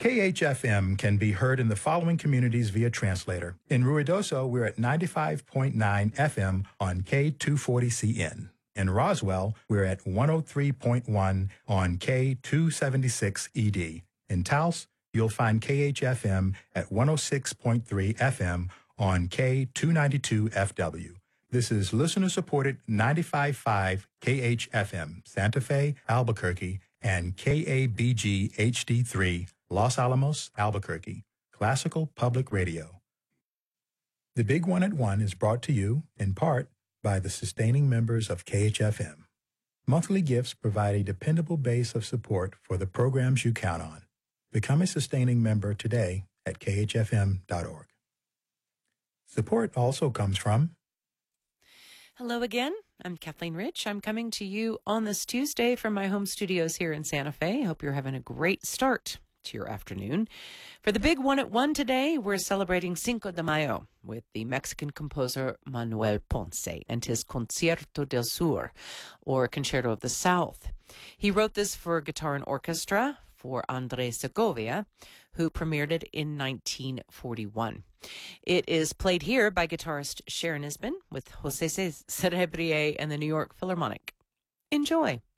KHFM can be heard in the following communities via translator. In Ruidoso, we're at 95.9 FM on K240CN. In Roswell, we're at 103.1 on K276ED. In Taos, you'll find KHFM at 106.3 FM on K292FW. This is listener-supported 95.5 KHFM, Santa Fe, Albuquerque, and KABG HD3, Los Alamos, Albuquerque, Classical Public Radio. The Big One at One is brought to you, in part, by the sustaining members of KHFM. Monthly gifts provide a dependable base of support for the programs you count on. Become a sustaining member today at khfm.org. Support also comes from... Hello again. I'm Kathleen Rich. I'm coming to you on this Tuesday from my home studios here in Santa Fe. I hope you're having a great start to your afternoon. For the Big One at One today, we're celebrating Cinco de Mayo with the Mexican composer Manuel Ponce and his Concierto del Sur, or Concerto of the South. He wrote this for guitar and orchestra for Andrés Segovia, who premiered it in 1941. It is played here by guitarist Sharon Isbin with José Cerebrier and the New York Philharmonic. Enjoy.